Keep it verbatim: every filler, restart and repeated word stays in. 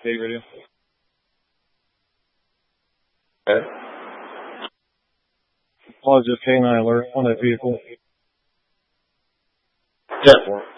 Hey, radio. Okay. Positive canine alert on that vehicle. ten four.